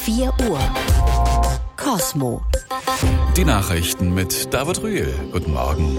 4 Uhr. Kosmo. Die Nachrichten mit David Rühl. Guten Morgen.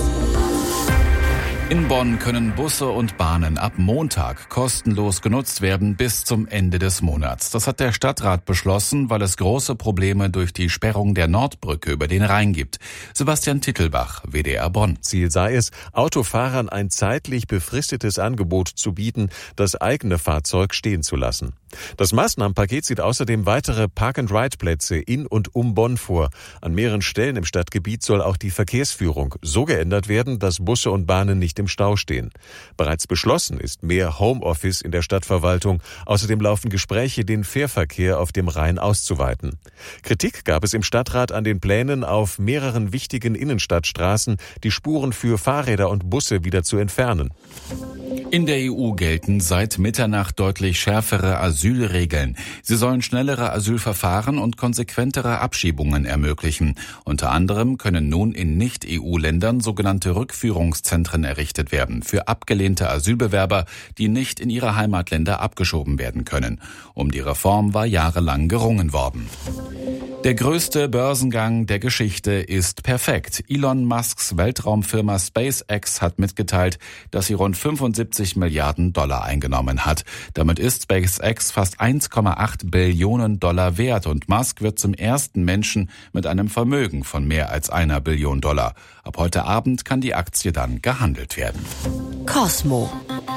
In Bonn können Busse und Bahnen ab Montag kostenlos genutzt werden bis zum Ende des Monats. Das hat der Stadtrat beschlossen, weil es große Probleme durch die Sperrung der Nordbrücke über den Rhein gibt. Sebastian Tittelbach, WDR Bonn. Ziel sei es, Autofahrern ein zeitlich befristetes Angebot zu bieten, das eigene Fahrzeug stehen zu lassen. Das Maßnahmenpaket sieht außerdem weitere Park-and-Ride-Plätze in und um Bonn vor. An mehreren Stellen im Stadtgebiet soll auch die Verkehrsführung so geändert werden, dass Busse und Bahnen nicht im Stau stehen. Bereits beschlossen ist mehr Homeoffice in der Stadtverwaltung. Außerdem laufen Gespräche, den Fährverkehr auf dem Rhein auszuweiten. Kritik gab es im Stadtrat an den Plänen, auf mehreren wichtigen Innenstadtstraßen die Spuren für Fahrräder und Busse wieder zu entfernen. In der EU gelten seit Mitternacht deutlich schärfere Asylregeln. Sie sollen schnellere Asylverfahren und konsequentere Abschiebungen ermöglichen. Unter anderem können nun in Nicht-EU-Ländern sogenannte Rückführungszentren errichtet werden für abgelehnte Asylbewerber, die nicht in ihre Heimatländer abgeschoben werden können. Um die Reform war jahrelang gerungen worden. Der größte Börsengang der Geschichte ist perfekt. Elon Musks Weltraumfirma SpaceX hat mitgeteilt, dass sie rund 75 Milliarden Dollar eingenommen hat. Damit ist SpaceX fast 1,8 Billionen Dollar wert und Musk wird zum ersten Menschen mit einem Vermögen von mehr als 1 Billion Dollar. Ab heute Abend kann die Aktie dann gehandelt werden. Kosmo.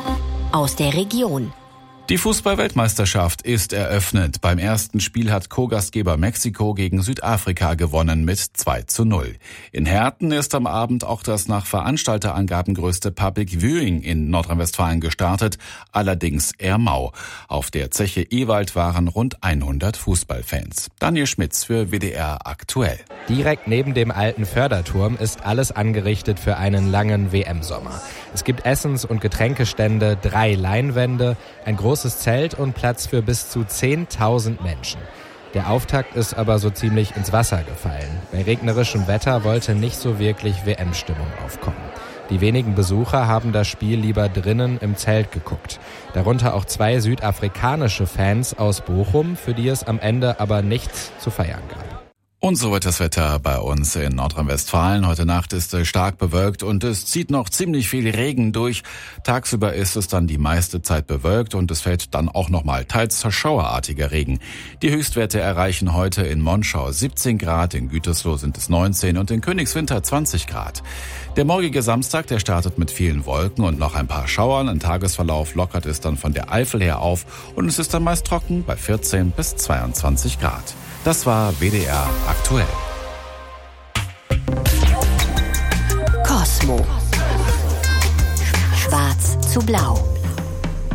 Aus der Region. Die Fußball-Weltmeisterschaft ist eröffnet. Beim ersten Spiel hat Co-Gastgeber Mexiko gegen Südafrika gewonnen mit 2:0. In Herten ist am Abend auch das nach Veranstalterangaben größte Public Viewing in Nordrhein-Westfalen gestartet, allerdings eher mau. Auf der Zeche Ewald waren rund 100 Fußballfans. Daniel Schmitz für WDR aktuell. Direkt neben dem alten Förderturm ist alles angerichtet für einen langen WM-Sommer. Es gibt Essens- und Getränkestände, 3 Leinwände, ein großes Zelt und Platz für bis zu 10.000 Menschen. Der Auftakt ist aber so ziemlich ins Wasser gefallen. Bei regnerischem Wetter wollte nicht so wirklich WM-Stimmung aufkommen. Die wenigen Besucher haben das Spiel lieber drinnen im Zelt geguckt. Darunter auch 2 südafrikanische Fans aus Bochum, für die es am Ende aber nichts zu feiern gab. Und so wird das Wetter bei uns in Nordrhein-Westfalen. Heute Nacht ist es stark bewölkt und es zieht noch ziemlich viel Regen durch. Tagsüber ist es dann die meiste Zeit bewölkt und es fällt dann auch nochmal teils schauerartiger Regen. Die Höchstwerte erreichen heute in Monschau 17 Grad, in Gütersloh sind es 19 und in Königswinter 20 Grad. Der morgige Samstag, der startet mit vielen Wolken und noch ein paar Schauern. Im Tagesverlauf lockert es dann von der Eifel her auf und es ist dann meist trocken bei 14 bis 22 Grad. Das war WDR aktuell. Kosmo. Schwarz zu blau.